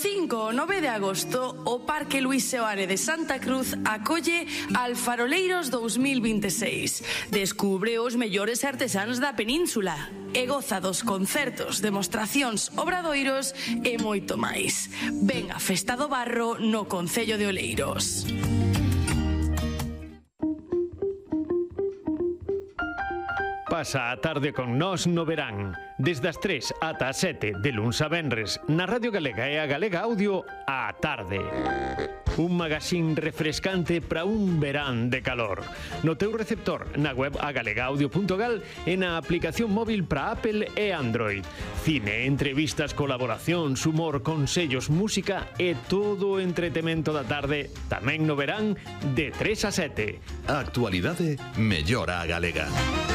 5 ao 9 de agosto, o Parque Luís Seoane de Santa Cruz acolle Alfaroleiros 2026. Descubre os mellores artesáns da península e goza dos concertos, demostracións, obradoiros e moito máis. Ven a Festa do Barro no Concello de Oleiros. Pasa a tarde con nós no verán, desde as 3 ata as 7 de luns a venres, na Radio Galega e a Galega Audio, á tarde. Un magazín refrescante para un verán de calor. No teu receptor, na web agalegaudio.gal e na aplicación móvil para Apple e Android. Cine, entrevistas, colaboracións, humor, consellos, música e todo o entretemento da tarde, tamén no verán, de 3 a 7. A actualidade mellora a galega.